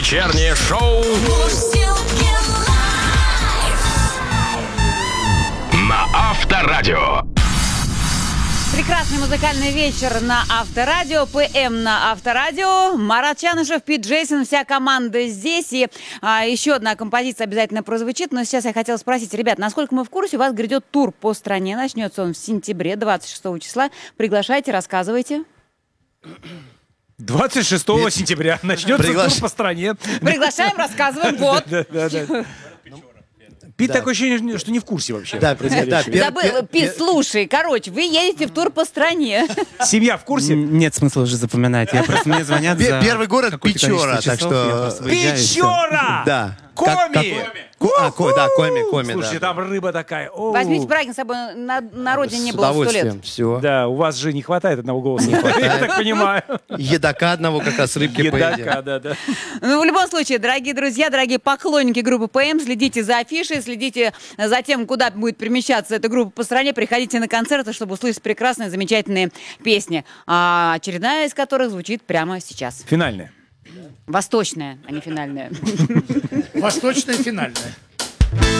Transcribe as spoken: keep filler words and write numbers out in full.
Вечернее шоу на Авторадио. Прекрасный музыкальный вечер на Авторадио, ПМ на Авторадио. Марат Чанышев, Пит Джейсон, вся команда здесь. И а, еще одна композиция обязательно прозвучит. Но сейчас я хотела спросить, ребят, насколько мы в курсе, у вас грядет тур по стране. Начнется он в сентябре, двадцать шестого числа. Приглашайте, рассказывайте. двадцать шестого сентября начнется Приглаш... тур по стране. Приглашаем, рассказываем. Вот. Пит Да. такое ощущение, что не в курсе вообще. Да, да, пер- Забыл, пер- Пит, слушай, короче, вы едете в тур по стране. Семья в курсе? Н- Нет смысла уже запоминать. Я просто мне звонят Пе- за первый город какое-то Печора, количество так часов, что- я просто выезжаю, и всё. Печора! Да. Коми! Как- как- Ко- а, ко- да, коми, коми, Слушайте, да. там рыба такая. Оу. Возьмите Брагин с собой, на, на родине не С было сто лет. удовольствием, все. Да, у вас же не хватает одного голоса. Я так понимаю. Едака одного как раз рыбки Едака, поедим. да, да. Ну, в любом случае, дорогие друзья, дорогие поклонники группы ПМ, следите за афишей, следите за тем, куда будет перемещаться эта группа по стране. Приходите на концерты, чтобы услышать прекрасные, замечательные песни. А очередная из которых звучит прямо сейчас. Финальная. Восточная, а не финальная. Восточная финальная.